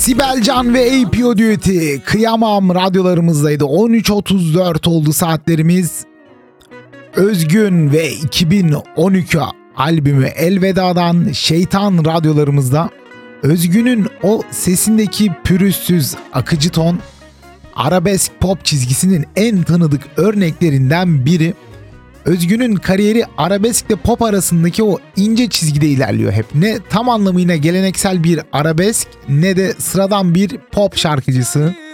Sibel Can ve APO düeti Kıyamam radyolarımızdaydı. 13.34 oldu saatlerimiz. Özgün ve 2012 albümü Elveda'dan Şeytan radyolarımızda. Özgün'ün o sesindeki pürüzsüz akıcı ton arabesk pop çizgisinin en tanıdık örneklerinden biri. Özgün'ün kariyeri arabeskle pop arasındaki o ince çizgide ilerliyor hep. Ne tam anlamıyla geleneksel bir arabesk ne de sıradan bir pop şarkıcısı.